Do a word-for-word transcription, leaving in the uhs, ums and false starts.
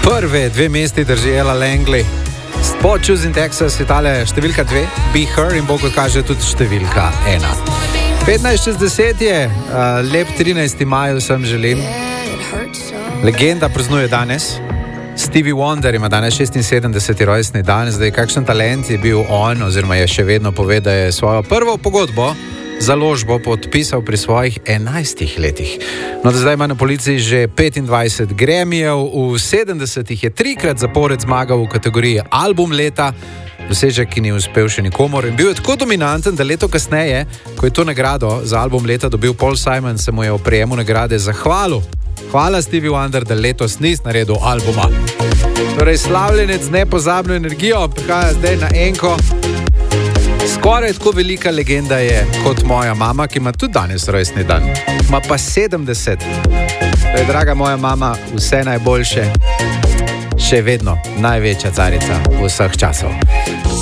Prve dve mesti drži Ella Langley. Po Choosing Texas je tale številka dve, Be Her, in bo, kot kaže, tudi številka ena. petnajst čez deset je, uh, lep trinajsti maj vsem želim. Legenda praznuje danes. Stevie Wonder ima danes šestinsedemdeseti rojstni dan. Zdaj, kakšen talent je bil on, oziroma je še vedno pove, da je svojo prvo pogodbo, založbo podpisal pri svojih enajstih letih. No, da zdaj ima na policiji že petindvajset Grammyjev, v sedemdesetih je trikrat zapored zmagal v kategoriji album leta, dosežek, ki ni uspel še nikomor, in bil je tako dominanten, da leto kasneje, ko je to nagrado za album leta dobil Paul Simon, se mu je o prejemu nagrade zahvalil. Hvala, Stevie Wonder, da letos nisi naredil albuma. Torej, slavljenec z nepozabno energijo prihaja zdaj na enko. Skoraj tako velika legenda je kot moja mama, ki ima tudi danes rojstni dan. Ima pa sedemdeset. Torej, draga moja mama, vse najboljše. Še vedno največja carica vseh časov.